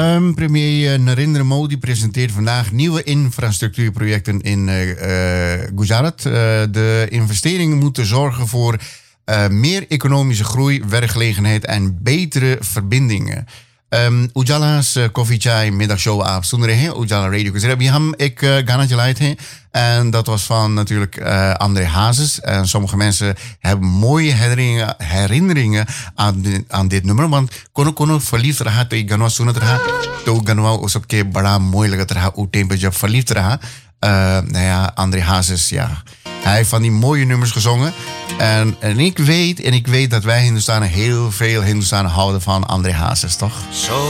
Premier Narendra Modi presenteert vandaag nieuwe infrastructuurprojecten in Gujarat. De investeringen moeten zorgen voor meer economische groei, werkgelegenheid en betere verbindingen. Ujala's Coffee Chai middagshow आप सुन रहे हैं Ujala Radio Gujarat. अभी हम एक गाना चलाए थे en dat was van natuurlijk André Hazes. En sommige mensen hebben mooie herinneringen aan dit nummer. Want कोनो verliefd रहा तो ये गाना सुनत रहा तो गाना वो सबके बड़ा मोह लगत रहा उस टाइम पे जब verliefd रहा. André Hazes, ja. Hij heeft van die mooie nummers gezongen. En ik weet dat wij Hindustanen heel veel Hindustanen houden van André Hazes, toch?